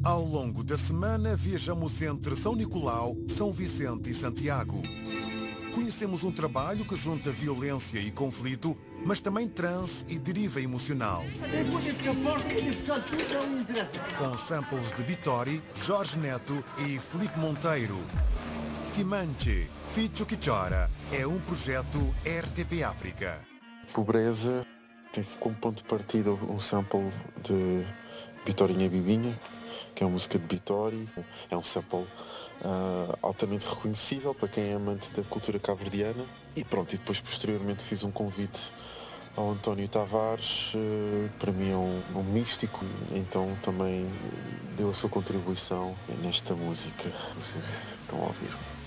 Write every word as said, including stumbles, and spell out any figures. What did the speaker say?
Ao longo da semana, viajamos entre São Nicolau, São Vicente e Santiago. Conhecemos um trabalho que junta violência e conflito, mas também trance e deriva emocional. Com samples de Bittori, Jorge Neto e Filipe Monteiro. Timanche, Ficho Quichora, é um projeto R T P África. Pobreza tem como ponto de partida um sample de Bitorinha Bibinha, que é uma música de Bittori. É um sample uh, altamente reconhecível para quem é amante da cultura cabo-verdiana. E pronto, e depois posteriormente fiz um convite ao António Tavares, uh, para mim é um, um místico, então também deu a sua contribuição nesta música. Vocês estão a ouvir.